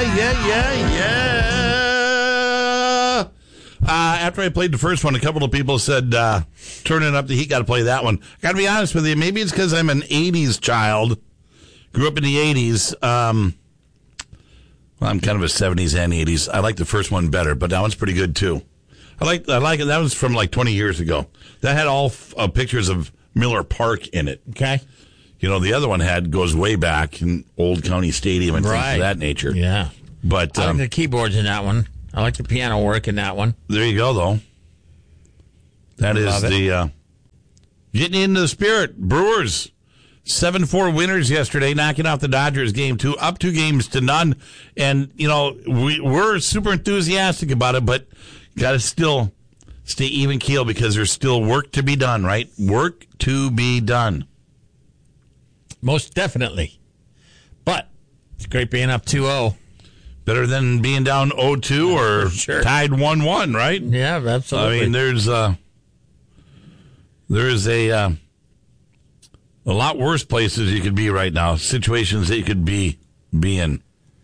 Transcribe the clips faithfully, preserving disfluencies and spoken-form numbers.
yeah, yeah, yeah, yeah. Uh, after I played the first one, a couple of people said, uh, turning up the heat, got to play that one. Got to be honest with you, maybe it's because I'm an eighties child. Grew up in the eighties. Um, well, I'm kind of a seventies and eighties. I like the first one better, but that one's pretty good, too. I like I like it. That was from like twenty years ago. That had all uh, pictures of Miller Park in it. Okay. You know, the other one had goes way back in Old County Stadium and right. things of that nature. Yeah. But I um, like the keyboards in that one. I like the piano work in that one. There you go, though. That is the uh, getting into the spirit. Brewers seven four winners yesterday, knocking out the Dodgers game two, up two games to none. And you know we we're super enthusiastic about it, but got to still stay even keel because there's still work to be done. Right, work to be done. Most definitely. But it's great being up two oh. Better than being down oh two or sure. tied one one, right? Yeah, absolutely. I mean, there's uh, there's a uh, a lot worse places you could be right now, situations that you could be, be in.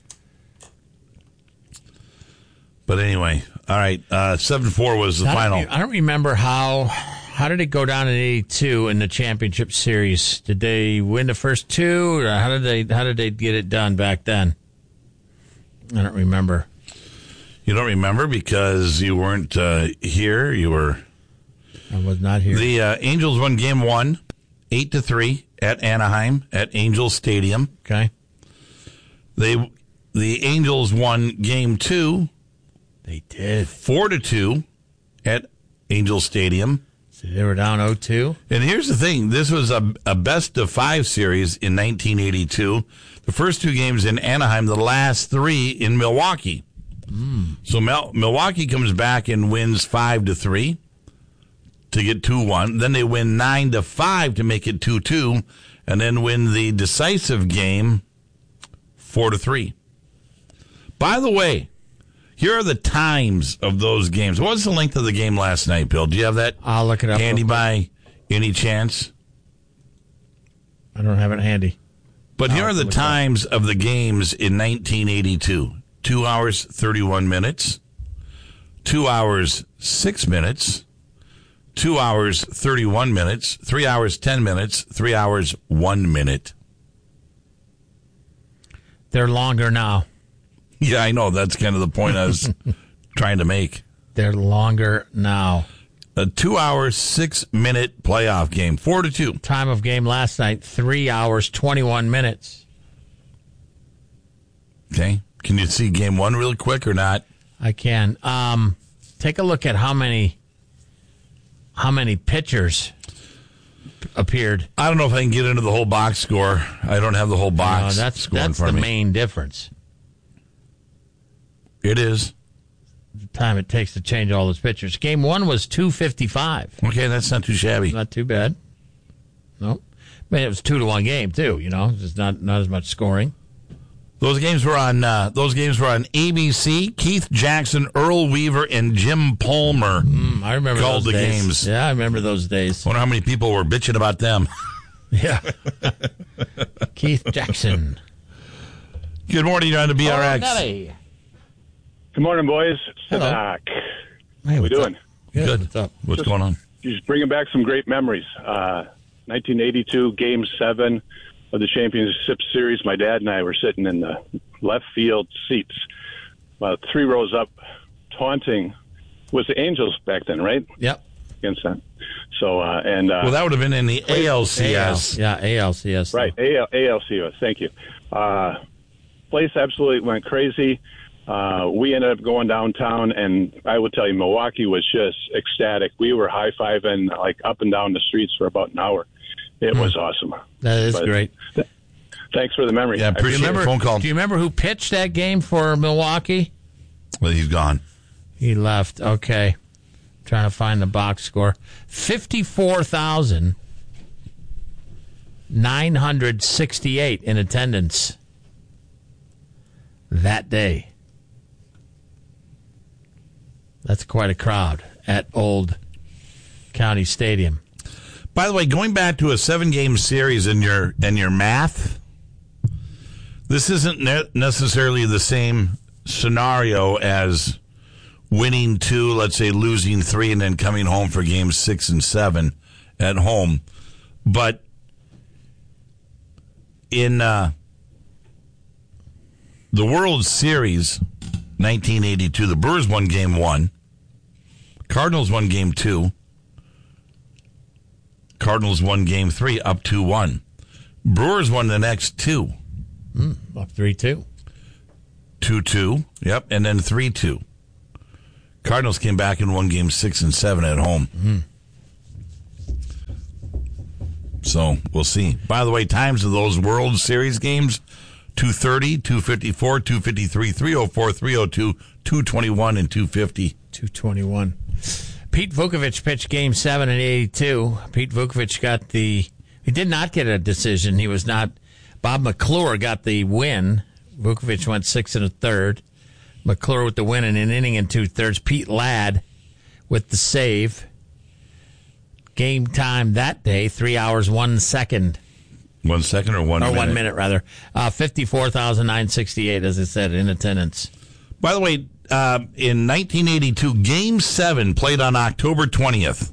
But anyway, all right, uh, seven four was the I final. Don't, I don't remember how... How did it go down in eighty-two in the championship series? Did they win the first two, or how did they how did they get it done back then? I don't remember. You don't remember because you weren't uh, here. You were. I was not here. The uh, Angels won game one, eight to three at Anaheim at Angels Stadium. Okay. They the Angels won game two. They did four to two at Angels Stadium. So they were down oh two. And here's the thing: this was a, a best of five series in nineteen eighty-two. The first two games in Anaheim, the last three in Milwaukee. Mm. So Mil- Milwaukee comes back and wins five to three to get two one. Then they win nine to five to make it two two, and then win the decisive game four to three. By the way, here are the times of those games. What was the length of the game last night, Bill? Do you have that? I'll look it up. Handy by any chance? I don't have it handy. But I'll here are the times of the games in nineteen eighty-two. Two hours, thirty-one minutes. Two hours, six minutes. Two hours, thirty-one minutes. Three hours, ten minutes. Three hours, one minute. They're longer now. Yeah, I know. That's kind of the point I was trying to make. They're longer now. A two-hour, six-minute playoff game, four to two. Time of game last night, three hours, twenty-one minutes. Okay. Can you see game one really quick or not? I can. Um, take a look at how many how many pitchers appeared. I don't know if I can get into the whole box score. I don't have the whole box no, that's, score that's in front the of me. main difference. It is. The time it takes to change all those pitchers. Game one was two fifty-five. Okay, that's not too shabby. Not too bad. Nope. I mean, it was two to one game too. You know, just not not as much scoring. Those games were on. Uh, those games were on A B C. Keith Jackson, Earl Weaver, and Jim Palmer. Mm, I remember called those the days. games. Yeah, I remember those days. I wonder how many people were bitching about them. Yeah. Keith Jackson. Good morning, you're on the B R X. Oh, Good morning, boys. Hello. Sadak. Hey, How we doing? Good. Good. What's up? What's Just- going on? Just bringing back some great memories. Uh, nineteen eighty-two, Game seven of the Championship Series. My dad and I were sitting in the left field seats, about three rows up, taunting. Was the Angels back then, right? Yep. Against them. So, uh, and uh, Well, that would have been in the A L C S. Yeah, A L C S. right, A L C S. Thank you. Uh, place absolutely went crazy. Uh, we ended up going downtown, and I will tell you, Milwaukee was just ecstatic. We were high-fiving, like, up and down the streets for about an hour. It was awesome. That is But great. th- thanks for the memory. Yeah, I appreciate Do you remember, the phone call. Do you remember who pitched that game for Milwaukee? Well, he's gone. He left. Okay. Trying to find the box score. fifty-four thousand nine hundred sixty-eight in attendance that day. That's quite a crowd at Old County Stadium. By the way, going back to a seven-game series in your in your math, This isn't ne- necessarily the same scenario as winning two, let's say losing three, and then coming home for games six and seven at home. But in uh, the World Series, nineteen eighty-two, the Brewers won game one. Cardinals won game two. Cardinals won game three, up two one. Brewers won the next two. Mm, up three two. two two, yep, and then three two. Cardinals came back and won game six and seven at home. Mm. So we'll see. By the way, times of those World Series games, two thirty, two fifty-four, two fifty-three, three oh four, three oh two, two twenty-one, and two fifty. two twenty-one. Pete Vukovich pitched game seven in eighty-two. Pete Vukovich got the, he did not get a decision. He was not, Bob McClure got the win. Vukovich went six and a third. McClure with the win in an inning and two thirds. Pete Ladd with the save. Game time that day, three hours, one second. One second or one or minute? one minute, rather. Uh, fifty-four thousand nine hundred sixty-eight, as I said, in attendance. By the way, uh, in nineteen eighty-two, Game seven played on October twentieth.